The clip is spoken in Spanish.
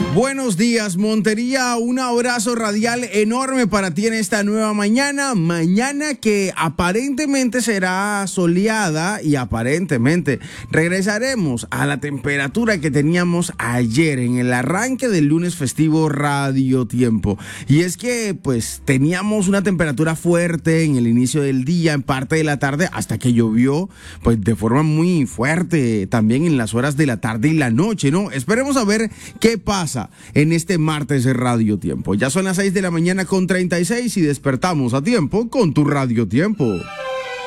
Buenos días, Montería. Un abrazo radial enorme para ti en esta nueva mañana. Mañana que aparentemente será soleada y aparentemente regresaremos a la temperatura que teníamos ayer en el arranque del lunes festivo Radio Tiempo. Y es que pues teníamos una temperatura fuerte en el inicio del día, en parte de la tarde, hasta que llovió pues de forma muy fuerte también en las horas de la tarde y la noche, ¿no? Esperemos a ver qué pasa en este martes de Radio Tiempo. Ya son las 6 de la mañana con 36 y despertamos a tiempo con tu Radio Tiempo.